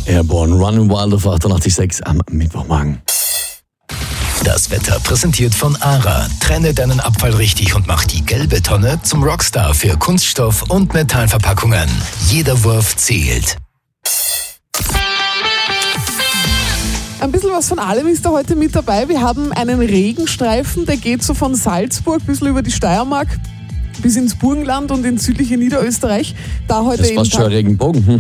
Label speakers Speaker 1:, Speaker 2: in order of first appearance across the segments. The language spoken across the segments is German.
Speaker 1: Airborne, Running Wild auf 88.6 am Mittwochmorgen.
Speaker 2: Das Wetter präsentiert von ARA. Trenne deinen Abfall richtig und mach die gelbe Tonne zum Rockstar für Kunststoff- und Metallverpackungen. Jeder Wurf zählt.
Speaker 3: Ein bisschen was von allem ist da heute mit dabei. Wir haben einen Regenstreifen, der geht so von Salzburg ein bisschen über die Steiermark bis ins Burgenland und ins südliche Niederösterreich. Da heute
Speaker 1: das ist fast schon ein Regenbogen.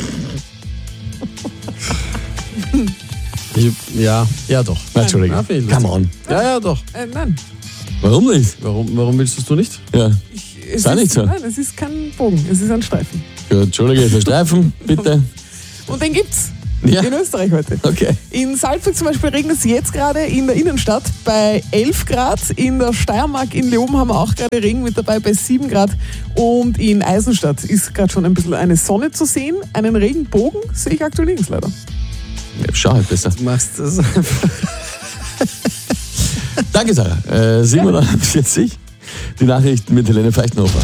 Speaker 4: Ja, doch.
Speaker 1: Entschuldigung. Come on.
Speaker 4: Ja, doch.
Speaker 3: Nein.
Speaker 1: Warum nicht?
Speaker 4: Warum willst du es nicht?
Speaker 1: Ja. Sei nicht so.
Speaker 3: Nein, es ist kein Bogen, es ist ein Streifen.
Speaker 1: Gut, Entschuldige, der Streifen, bitte.
Speaker 3: Und den gibt's.
Speaker 1: Ja.
Speaker 3: In Österreich heute.
Speaker 1: Okay.
Speaker 3: In Salzburg zum Beispiel regnet es jetzt gerade in der Innenstadt bei 11 Grad. In der Steiermark in Leoben haben wir auch gerade Regen mit dabei bei 7 Grad. Und in Eisenstadt ist gerade schon ein bisschen eine Sonne zu sehen. Einen Regenbogen sehe ich aktuell nirgends leider.
Speaker 1: Ja, schau halt besser.
Speaker 4: Du machst das.
Speaker 1: Danke, Sarah. 7:40 die Nachrichten mit Helene Feichtenhofer.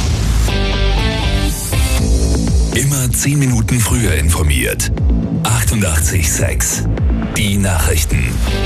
Speaker 2: Immer 10 Minuten früher informiert. 88.6 Die Nachrichten.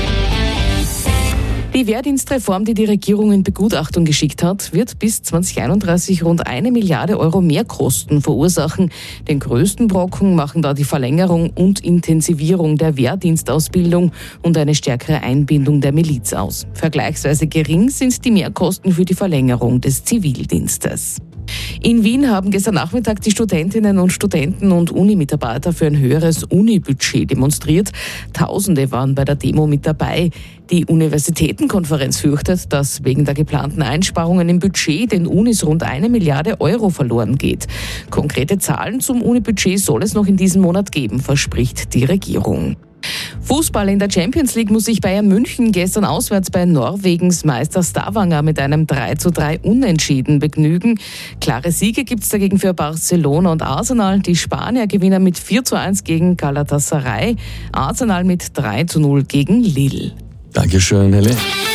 Speaker 5: Die Wehrdienstreform, die die Regierung in Begutachtung geschickt hat, wird bis 2031 rund 1 Milliarde Euro Mehrkosten verursachen. Den größten Brocken machen da die Verlängerung und Intensivierung der Wehrdienstausbildung und eine stärkere Einbindung der Miliz aus. Vergleichsweise gering sind die Mehrkosten für die Verlängerung des Zivildienstes. In Wien haben gestern Nachmittag die Studentinnen und Studenten und Unimitarbeiter für ein höheres Unibudget demonstriert. Tausende waren bei der Demo mit dabei. Die Universitätenkonferenz fürchtet, dass wegen der geplanten Einsparungen im Budget den Unis rund 1 Milliarde Euro verloren geht. Konkrete Zahlen zum Unibudget soll es noch in diesem Monat geben, verspricht die Regierung. Fußball in der Champions League muss sich Bayern München gestern auswärts bei Norwegens Meister Stavanger mit einem 3:3 Unentschieden begnügen. Klare Siege gibt es dagegen für Barcelona und Arsenal. Die Spanier gewinnen mit 4:1 gegen Galatasaray, Arsenal mit 3:0 gegen Lille.
Speaker 1: Dankeschön, Helle.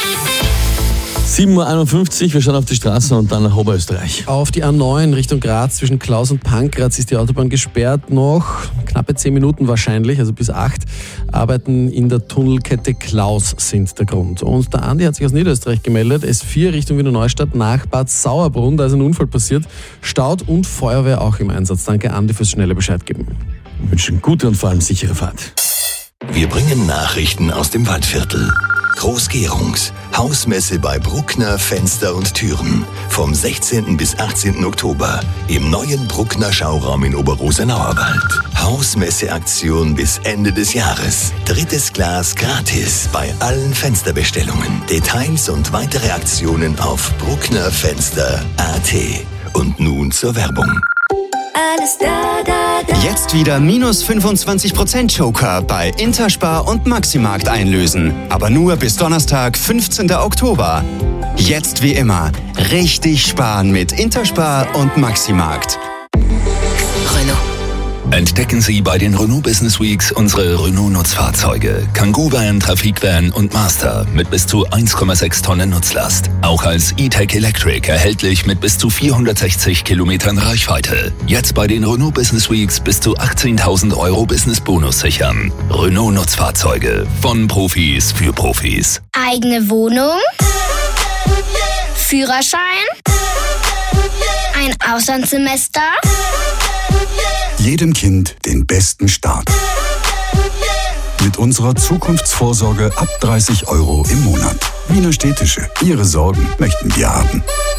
Speaker 1: 7:51 wir schauen auf die Straße und dann nach Oberösterreich.
Speaker 4: Auf die A9 Richtung Graz zwischen Klaus und Pankraz ist die Autobahn gesperrt. Noch knappe 10 Minuten wahrscheinlich, also bis 8. Arbeiten in der Tunnelkette Klaus sind der Grund. Und der Andi hat sich aus Niederösterreich gemeldet. S4 Richtung Wiener Neustadt nach Bad Sauerbrunn. Da ist ein Unfall passiert. Staut und Feuerwehr auch im Einsatz. Danke, Andi, fürs schnelle Bescheid geben.
Speaker 1: Wir wünschen gute und vor allem sichere Fahrt.
Speaker 2: Wir bringen Nachrichten aus dem Waldviertel. Groß-Gerungs, Hausmesse bei Bruckner Fenster und Türen. Vom 16. bis 18. Oktober im neuen Bruckner Schauraum in Oberrosenauerwald. Hausmesseaktion bis Ende des Jahres. 3. Glas gratis bei allen Fensterbestellungen. Details und weitere Aktionen auf brucknerfenster.at. Und nun zur Werbung.
Speaker 6: Alles da, da, da.
Speaker 7: Jetzt wieder minus 25% Joker bei Interspar und Maximarkt einlösen. Aber nur bis Donnerstag, 15. Oktober. Jetzt wie immer, richtig sparen mit Interspar und Maximarkt.
Speaker 6: Renault.
Speaker 2: Entdecken Sie bei den Renault Business Weeks unsere Renault-Nutzfahrzeuge. Kangoo-Van, Trafikvan und Master mit bis zu 1,6 Tonnen Nutzlast. Auch als E-Tech Electric erhältlich mit bis zu 460 Kilometern Reichweite. Jetzt bei den Renault Business Weeks bis zu 18.000 Euro Business-Bonus sichern. Renault-Nutzfahrzeuge von Profis für Profis.
Speaker 8: Eigene Wohnung, Führerschein, ein Auslandssemester.
Speaker 9: Jedem Kind den besten Start. Mit unserer Zukunftsvorsorge ab 30 Euro im Monat. Wiener Städtische. Ihre Sorgen möchten wir haben.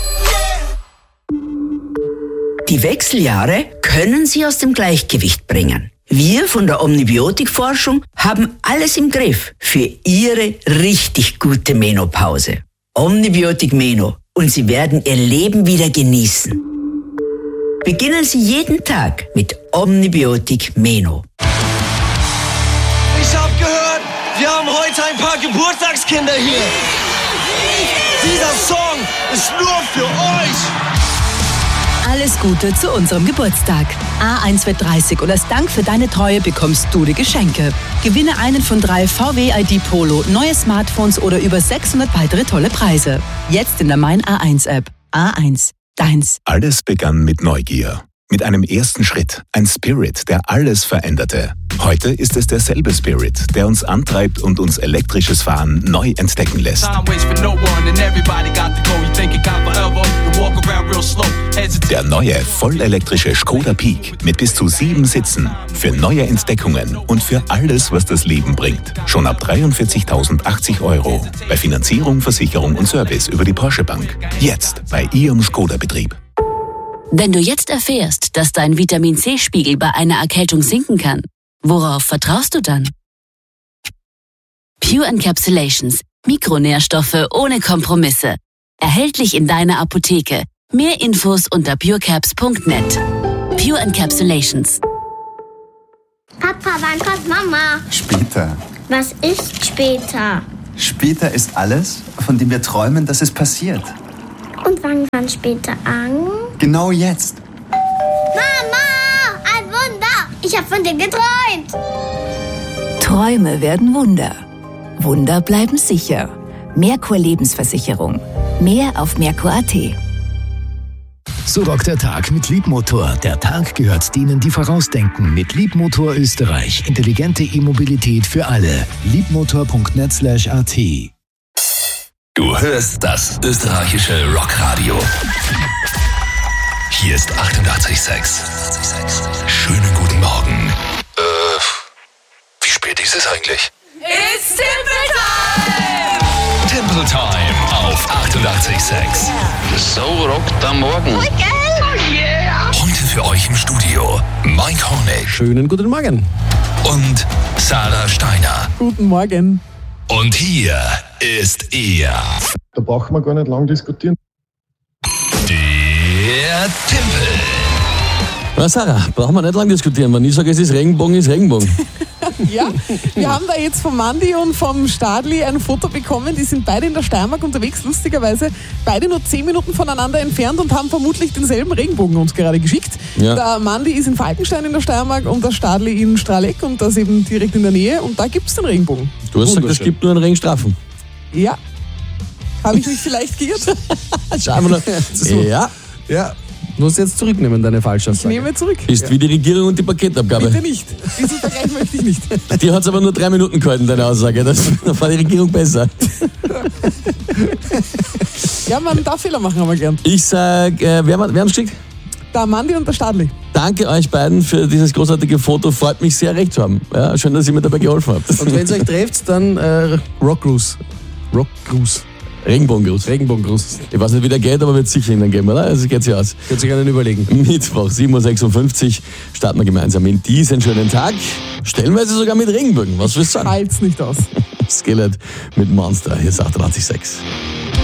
Speaker 10: Die Wechseljahre können Sie aus dem Gleichgewicht bringen. Wir von der Omnibiotik-Forschung haben alles im Griff für Ihre richtig gute Menopause. Omnibiotik Meno und Sie werden Ihr Leben wieder genießen. Beginnen Sie jeden Tag mit Omnibiotik Meno.
Speaker 11: Ich hab gehört, wir haben heute ein paar Geburtstagskinder hier. Dieser Song ist nur für euch.
Speaker 12: Alles Gute zu unserem Geburtstag. A1 wird 30 und als Dank für deine Treue bekommst du die Geschenke. Gewinne einen von 3 VW ID Polo, neue Smartphones oder über 600 weitere tolle Preise. Jetzt in der Mein A1 App. A1. Deins.
Speaker 2: Alles begann mit Neugier. Mit einem ersten Schritt. Ein Spirit, der alles veränderte.
Speaker 13: Heute ist es derselbe Spirit, der uns antreibt und uns elektrisches Fahren neu entdecken lässt. Der neue, vollelektrische Škoda Peak mit bis zu 7 Sitzen. Für neue Entdeckungen und für alles, was das Leben bringt. Schon ab 43.080 €. Bei Finanzierung, Versicherung und Service über die Porsche Bank. Jetzt bei Ihrem Škoda-Betrieb.
Speaker 14: Wenn du jetzt erfährst, dass dein Vitamin-C-Spiegel bei einer Erkältung sinken kann, worauf vertraust du dann? Pure Encapsulations. Mikronährstoffe ohne Kompromisse. Erhältlich in deiner Apotheke. Mehr Infos unter purecaps.net. Pure Encapsulations.
Speaker 8: Papa, wann kommt Mama?
Speaker 15: Später.
Speaker 8: Was ist später?
Speaker 15: Später ist alles, von dem wir träumen, dass es passiert.
Speaker 8: Und wann fängt später an?
Speaker 15: Genau jetzt.
Speaker 8: Mama, ein Wunder! Ich habe von dir geträumt.
Speaker 16: Träume werden Wunder. Wunder bleiben sicher. Merkur Lebensversicherung. Mehr auf merkur.at.
Speaker 17: So rockt der Tag mit Leapmotor. Der Tag gehört denen, die vorausdenken. Mit Leapmotor Österreich. Intelligente E-Mobilität für alle. leapmotor.net/at.
Speaker 2: Du hörst das österreichische Rockradio. Hier ist 88,6. Schönen guten Morgen. Wie spät ist es eigentlich?
Speaker 6: It's Timple Time!
Speaker 2: Timple Time auf 88,6.
Speaker 18: So rockt am Morgen.
Speaker 6: Oh yeah!
Speaker 2: Heute für euch im Studio Mike Hornig.
Speaker 4: Schönen guten Morgen.
Speaker 2: Und Sarah Steiner.
Speaker 3: Guten Morgen.
Speaker 2: Und hier ist er.
Speaker 19: Da brauchen wir gar nicht lang diskutieren.
Speaker 2: Der Timpel.
Speaker 1: Na Sarah, brauchen wir nicht lange diskutieren. Wenn ich sage, es ist Regenbogen, ist Regenbogen.
Speaker 3: Ja, wir haben da jetzt vom Mandy und vom Stadli ein Foto bekommen. Die sind beide in der Steiermark unterwegs, lustigerweise. Beide nur 10 Minuten voneinander entfernt und haben vermutlich denselben Regenbogen uns gerade geschickt.
Speaker 1: Ja.
Speaker 3: Der Mandy ist in Falkenstein in der Steiermark und der Stadli in Strahleck und das eben direkt in der Nähe. Und da gibt es den Regenbogen.
Speaker 1: Du hast gesagt, es gibt nur einen Regenstrafen.
Speaker 3: Ja. Habe ich mich vielleicht geirrt?
Speaker 1: Schauen wir noch. Ja.
Speaker 4: Ja. Du musst jetzt zurücknehmen, deine Falschaussage.
Speaker 3: Ich nehme zurück.
Speaker 1: Ist wie die Regierung und die Paketabgabe.
Speaker 3: Bitte nicht. Diesen Vergleich möchte ich nicht.
Speaker 1: Die hat es aber nur 3 Minuten gehalten, deine Aussage. Da war die Regierung besser.
Speaker 3: Ja, man darf Fehler machen, aber gern.
Speaker 1: Ich sag, wer haben es geschickt?
Speaker 3: Der Mandy und der Stadli.
Speaker 1: Danke euch beiden für dieses großartige Foto. Freut mich sehr, recht zu haben. Ja, schön, dass ihr mir dabei geholfen habt.
Speaker 4: Und wenn ihr euch trefft, dann Rockgruß. Rockgruß.
Speaker 1: Regenbogengruß.
Speaker 4: Regenbogengruß.
Speaker 1: Ich weiß nicht, wie der geht, aber wird sicher Ihnen geben, oder? Also geht sich aus.
Speaker 4: Könnt sich einen überlegen.
Speaker 1: Mittwoch, 7.56 Uhr, starten wir gemeinsam in diesen schönen Tag. Stellenweise sogar mit Regenbögen. Was willst du sagen?
Speaker 3: Halt's nicht aus.
Speaker 1: Skelett mit Monster. Hier ist 88,6.